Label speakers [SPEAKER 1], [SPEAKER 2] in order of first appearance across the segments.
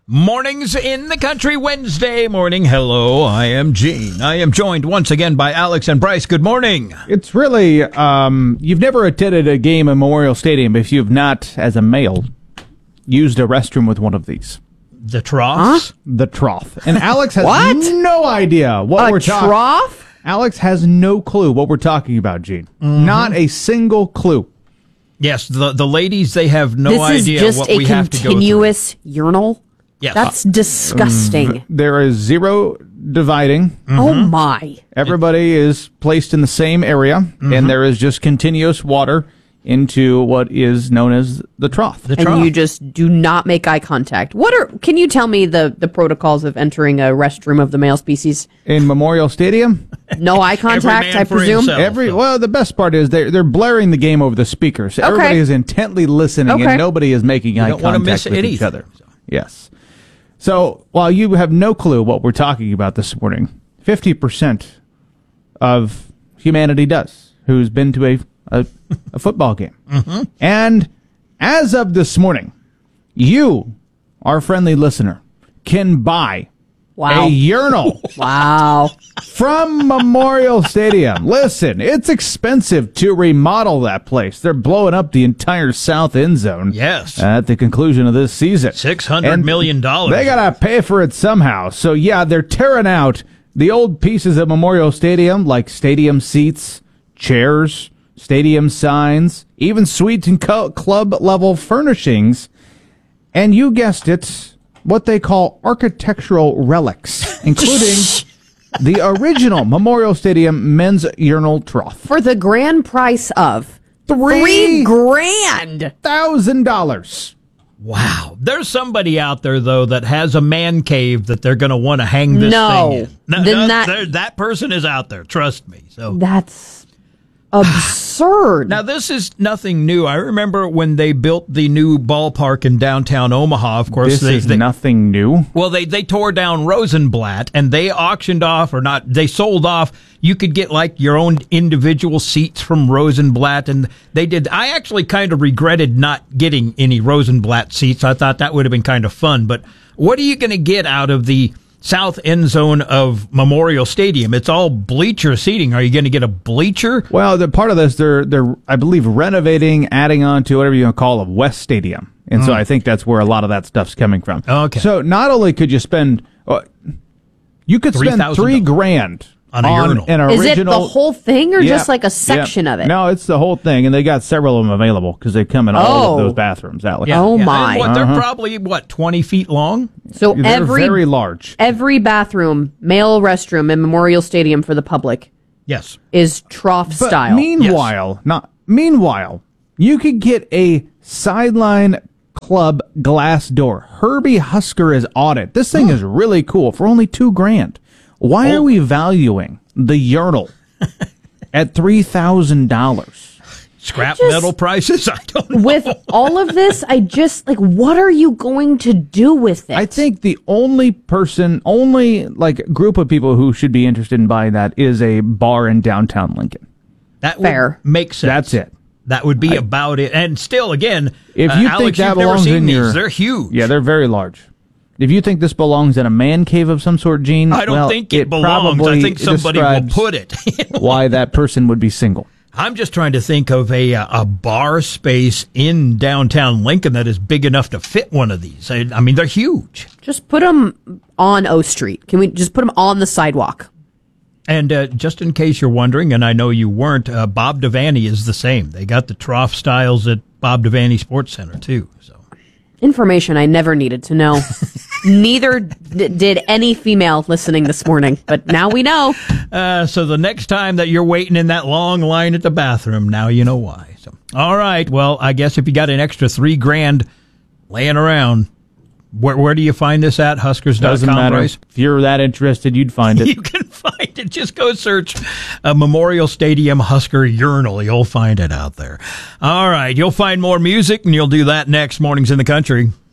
[SPEAKER 1] Mornings in the Country, Wednesday morning. Hello, I am Gene. I am joined once again by Alex and Bryce. Good morning.
[SPEAKER 2] It's really, you've never attended a game at Memorial Stadium if you've not, as a male, used a restroom with one of these.
[SPEAKER 1] The troughs?
[SPEAKER 2] The trough. And Alex has
[SPEAKER 3] What?
[SPEAKER 2] no idea what we're talking about.
[SPEAKER 3] Trough?
[SPEAKER 2] Alex has no clue what we're talking about, Gene. Not a single clue.
[SPEAKER 1] Yes, the ladies, they have no
[SPEAKER 3] This is
[SPEAKER 1] idea
[SPEAKER 3] just
[SPEAKER 1] what
[SPEAKER 3] a
[SPEAKER 1] we have to go through.
[SPEAKER 3] continuous urinal?
[SPEAKER 1] Yes.
[SPEAKER 3] That's disgusting.
[SPEAKER 2] There is zero dividing.
[SPEAKER 3] Oh, my.
[SPEAKER 2] Everybody is placed in the same area, and there is just continuous water into what is known as the trough.
[SPEAKER 1] The
[SPEAKER 3] And
[SPEAKER 1] trough.
[SPEAKER 3] you just do not make eye contact. Can you tell me the protocols of entering a restroom of the male species?
[SPEAKER 2] In Memorial Stadium,
[SPEAKER 3] No eye contact,
[SPEAKER 1] man
[SPEAKER 3] I
[SPEAKER 1] for
[SPEAKER 3] presume?
[SPEAKER 1] himself.
[SPEAKER 2] the best part is they're blaring the game over the speakers. So everybody is intently listening,
[SPEAKER 3] Okay.
[SPEAKER 2] and nobody is making eye
[SPEAKER 1] don't wanna
[SPEAKER 2] contact
[SPEAKER 1] miss
[SPEAKER 2] with each
[SPEAKER 1] anything.
[SPEAKER 2] other. Yes. So while you have no clue what we're talking about this morning, 50% of humanity does, who's been to a football game. And as of this morning, you, our friendly listener, can buy
[SPEAKER 3] Wow.
[SPEAKER 2] a urinal
[SPEAKER 3] Wow.
[SPEAKER 2] from Memorial Stadium. Listen, it's expensive to remodel that place. They're blowing up the entire south end zone.
[SPEAKER 1] Yes.
[SPEAKER 2] At the conclusion of this season.
[SPEAKER 1] $600 million.
[SPEAKER 2] They got to pay for it somehow. So, yeah, they're tearing out the old pieces at Memorial Stadium, like stadium seats, chairs, stadium signs, even suite and club-level furnishings. And you guessed it, what they call architectural relics, including the original Memorial Stadium men's urinal trough.
[SPEAKER 3] For the grand price of $3 grand.
[SPEAKER 2] $1,000.
[SPEAKER 1] Wow. There's somebody out there, though, that has a man cave that they're going to want to hang this
[SPEAKER 3] No.
[SPEAKER 1] thing in.
[SPEAKER 3] Then
[SPEAKER 1] that person is out there. Trust me. So
[SPEAKER 3] That's absurd.
[SPEAKER 1] now, this is nothing new. I remember when they built the new ballpark in downtown Omaha. Of course,
[SPEAKER 2] This is nothing new.
[SPEAKER 1] Well, they tore down Rosenblatt and they auctioned off, or not, they sold off. You could get like your own individual seats from Rosenblatt, and they did. I actually kind of regretted not getting any Rosenblatt seats. I thought that would have been kind of fun. But what are you going to get out of the south end zone of Memorial Stadium? It's all bleacher seating. Are you going to get a bleacher?
[SPEAKER 2] Well, the part of this, they're I believe renovating, adding on to whatever you want to call it, West Stadium, and so I think that's where a lot of that stuff's coming from.
[SPEAKER 1] Okay.
[SPEAKER 2] So not only could you spend, you could spend
[SPEAKER 1] $3,000
[SPEAKER 2] $3 grand
[SPEAKER 1] on a urinal.
[SPEAKER 2] an original.
[SPEAKER 3] Is it the whole thing or
[SPEAKER 2] Yeah,
[SPEAKER 3] just like a section
[SPEAKER 2] yeah.
[SPEAKER 3] of it?
[SPEAKER 2] No, it's the whole thing, and they got several of them available because they come in all of those bathrooms, Alex.
[SPEAKER 3] Oh, my.
[SPEAKER 1] And what, they're probably 20 feet long.
[SPEAKER 3] So
[SPEAKER 2] They're very large.
[SPEAKER 3] every bathroom, male restroom in Memorial Stadium for the public
[SPEAKER 1] Yes.
[SPEAKER 3] is trough
[SPEAKER 2] But
[SPEAKER 3] style.
[SPEAKER 2] meanwhile, you could get a sideline club glass door. Herbie Husker is on it. This thing is really cool for only $2 grand. Why are we valuing the urinal at $3,000?
[SPEAKER 1] Scrap metal prices? I don't know.
[SPEAKER 3] With all of this, I just what are you going to do with it?
[SPEAKER 2] I think the only group of people who should be interested in buying that is a bar in downtown Lincoln.
[SPEAKER 1] That
[SPEAKER 3] Fair.
[SPEAKER 1] would make sense.
[SPEAKER 2] That's it.
[SPEAKER 1] That would be about it. And still, again,
[SPEAKER 2] If you
[SPEAKER 1] Alex,
[SPEAKER 2] think that
[SPEAKER 1] you've never
[SPEAKER 2] belongs
[SPEAKER 1] seen
[SPEAKER 2] in
[SPEAKER 1] these.
[SPEAKER 2] your,
[SPEAKER 1] They're huge.
[SPEAKER 2] Yeah, they're very large. If you think this belongs in a man cave of some sort, Gene,
[SPEAKER 1] I don't think it belongs.
[SPEAKER 2] probably
[SPEAKER 1] I think somebody will
[SPEAKER 2] describes
[SPEAKER 1] put it.
[SPEAKER 2] why that person would be single.
[SPEAKER 1] I'm just trying to think of a bar space in downtown Lincoln that is big enough to fit one of these. I mean, they're huge.
[SPEAKER 3] just put them on O Street. Can we just put them on the sidewalk?
[SPEAKER 1] And just in case you're wondering, and I know you weren't, Bob Devaney is the same. They got the trough styles at Bob Devaney Sports Center, too. So
[SPEAKER 3] Information I never needed to know. Neither did any female listening this morning, but now we know.
[SPEAKER 1] So the next time that you're waiting in that long line at the bathroom, now you know why. So, all right. Well, I guess if you got an extra $3 grand laying around, where do you find this at? Huskers.com,
[SPEAKER 2] Doesn't matter.
[SPEAKER 1] Bryce?
[SPEAKER 2] If you're that interested, you'd find it.
[SPEAKER 1] You can find it. Just go search a Memorial Stadium Husker urinal. You'll find it out there. All right. You'll find more music, and you'll do that next. Mornings in the Country.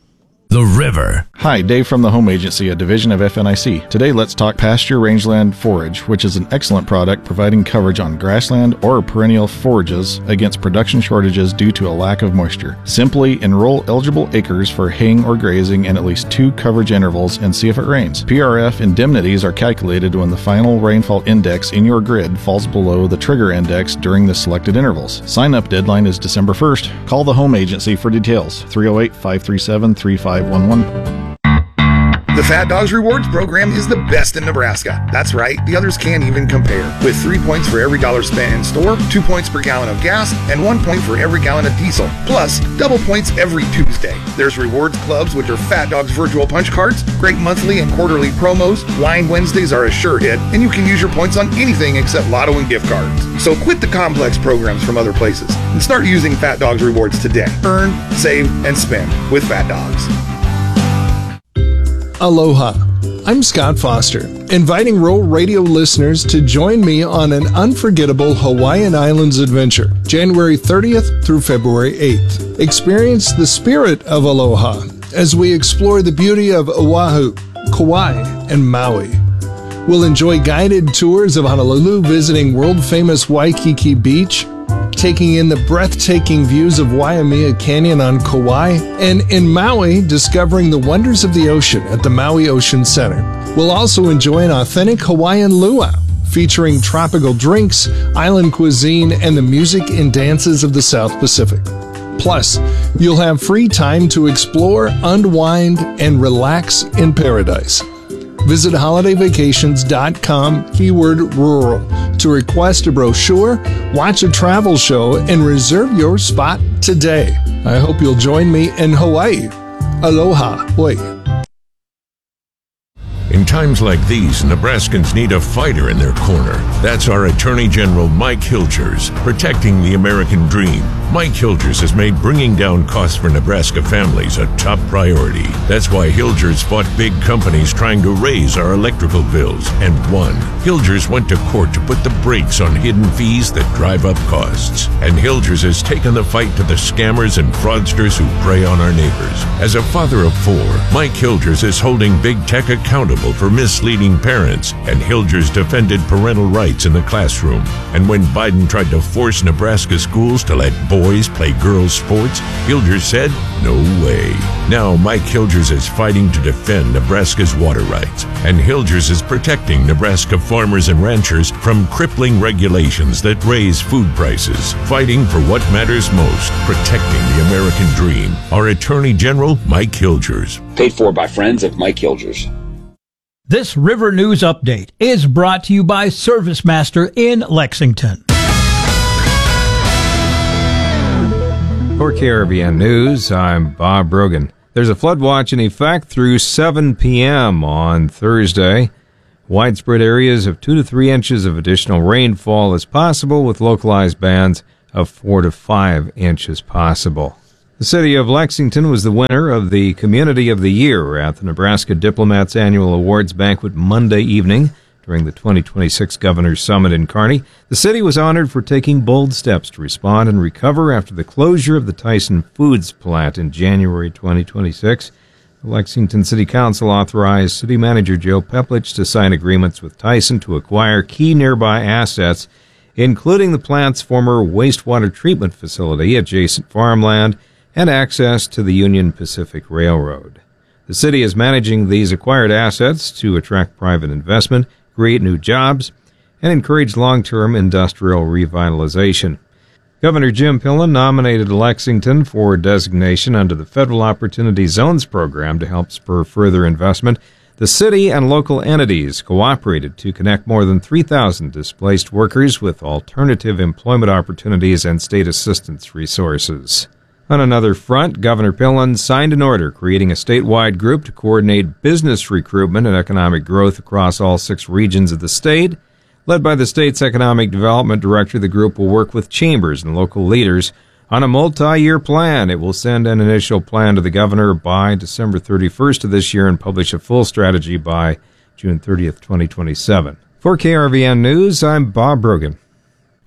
[SPEAKER 4] The River.
[SPEAKER 5] Hi, Dave from the Home Agency, a division of FNIC. Today, let's talk Pasture Rangeland Forage, which is an excellent product providing coverage on grassland or perennial forages against production shortages due to a lack of moisture. Simply enroll eligible acres for haying or grazing in at least 2 coverage intervals and see if it rains. PRF indemnities are calculated when the final rainfall index in your grid falls below the trigger index during the selected intervals. Sign-up deadline is December 1st. Call the Home Agency for details. 308-537-3511.
[SPEAKER 6] The Fat Dogs Rewards program is the best in Nebraska. That's right, the others can't even compare. With 3 points for every dollar spent in store, 2 points per gallon of gas, and 1 point for every gallon of diesel. Plus, double points every Tuesday. There's rewards clubs, which are Fat Dogs virtual punch cards, great monthly and quarterly promos, Wine Wednesdays are a sure hit, and you can use your points on anything except lotto and gift cards. So quit the complex programs from other places and start using Fat Dogs Rewards today. Earn, save, and spend with Fat Dogs.
[SPEAKER 7] Aloha. I'm Scott Foster, inviting Rural Radio listeners to join me on an unforgettable Hawaiian Islands adventure, January 30th through February 8th. Experience the spirit of aloha as we explore the beauty of Oahu, Kauai, and Maui. We'll enjoy guided tours of Honolulu, visiting world-famous Waikiki Beach, taking in the breathtaking views of Waimea Canyon on Kauai, and in Maui, discovering the wonders of the ocean at the Maui Ocean Center. We'll also enjoy an authentic Hawaiian luau, featuring tropical drinks, island cuisine, and the music and dances of the South Pacific. Plus, you'll have free time to explore, unwind, and relax in paradise. Visit holidayvacations.com, keyword rural, to request a brochure, watch a travel show, and reserve your spot today. I hope you'll join me in Hawaii. Aloha, hoi.
[SPEAKER 4] In times like these, Nebraskans need a fighter in their corner. That's our Attorney General Mike Hilgers, protecting the American dream. Mike Hilgers has made bringing down costs for Nebraska families a top priority. That's why Hilgers fought big companies trying to raise our electrical bills and won. Hilgers went to court to put the brakes on hidden fees that drive up costs. And Hilgers has taken the fight to the scammers and fraudsters who prey on our neighbors. As a father of 4, Mike Hilgers is holding big tech accountable for misleading parents, and Hilgers defended parental rights in the classroom. And when Biden tried to force Nebraska schools to let boys play girls' sports, Hilgers said, no way. Now Mike Hilgers is fighting to defend Nebraska's water rights, and Hilgers is protecting Nebraska farmers and ranchers from crippling regulations that raise food prices, fighting for what matters most, protecting the American dream. Our Attorney General, Mike Hilgers.
[SPEAKER 8] Paid for by friends of Mike Hilgers.
[SPEAKER 1] This River News Update is brought to you by ServiceMaster in Lexington.
[SPEAKER 9] For KRBN News, I'm Bob Brogan. There's a flood watch in effect through 7 p.m. on Thursday. Widespread areas of 2 to 3 inches of additional rainfall is possible, with localized bands of 4 to 5 inches possible. The city of Lexington was the winner of the Community of the Year at the Nebraska Diplomats Annual Awards Banquet Monday evening during the 2026 Governor's Summit in Kearney. The city was honored for taking bold steps to respond and recover after the closure of the Tyson Foods plant in January 2026. The Lexington City Council authorized City Manager Joe Peplich to sign agreements with Tyson to acquire key nearby assets, including the plant's former wastewater treatment facility, adjacent farmland, and access to the Union Pacific Railroad. The city is managing these acquired assets to attract private investment, create new jobs, and encourage long-term industrial revitalization. Governor Jim Pillen nominated Lexington for designation under the Federal Opportunity Zones program to help spur further investment. The city and local entities cooperated to connect more than 3,000 displaced workers with alternative employment opportunities and state assistance resources. On another front, Governor Pillen signed an order creating a statewide group to coordinate business recruitment and economic growth across all 6 regions of the state. Led by the state's economic development director, the group will work with chambers and local leaders on a multi-year plan. It will send an initial plan to the governor by December 31st of this year and publish a full strategy by June 30th, 2027. For KRVN News, I'm Bob Brogan.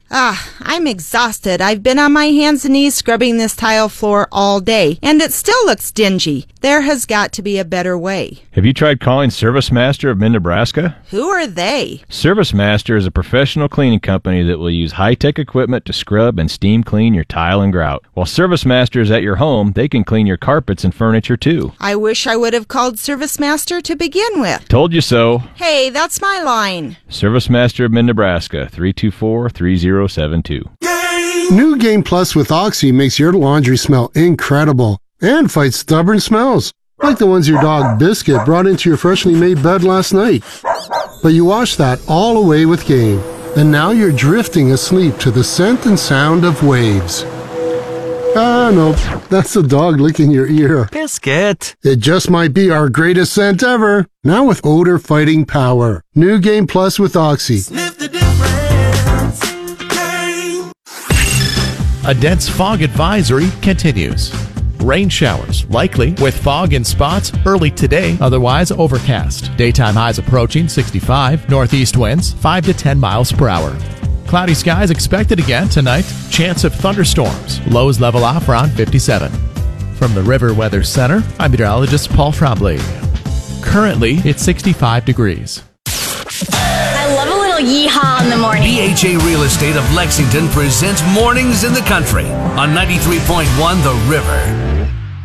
[SPEAKER 10] I'm exhausted. I've been on my hands and knees scrubbing this tile floor all day, and it still looks dingy. There has got to be a better way.
[SPEAKER 11] Have you tried calling Service Master of Mid-Nebraska?
[SPEAKER 10] Who are they?
[SPEAKER 11] Service Master is a professional cleaning company that will use high-tech equipment to scrub and steam clean your tile and grout. While Service Master is at your home, they can clean your carpets and furniture too.
[SPEAKER 10] I wish I would have called Service Master to begin with.
[SPEAKER 11] Told you so.
[SPEAKER 10] Hey, that's my line.
[SPEAKER 11] Service Master of Mid-Nebraska, 324-3072.
[SPEAKER 12] New Game Plus with Oxy makes your laundry smell incredible and fights stubborn smells, like the ones your dog Biscuit brought into your freshly made bed last night. But you washed that all away with Game, and now you're drifting asleep to the scent and sound of waves. No, that's the dog licking your ear.
[SPEAKER 13] Biscuit.
[SPEAKER 12] It just might be our greatest scent ever. Now with odor fighting power. New Game Plus with Oxy.
[SPEAKER 13] Sniff the difference. Game.
[SPEAKER 14] A dense fog advisory continues. Rain showers likely with fog in spots early today, otherwise overcast. Daytime highs approaching 65, northeast winds 5 to 10 miles per hour. Cloudy skies expected again tonight. Chance of thunderstorms. Lows level off around 57. From the River Weather Center, I'm meteorologist Paul Trombley. Currently, it's 65 degrees.
[SPEAKER 15] I love a little yeehaw in the morning.
[SPEAKER 16] BHA Real Estate of Lexington presents Mornings in the Country on 93.1 The River.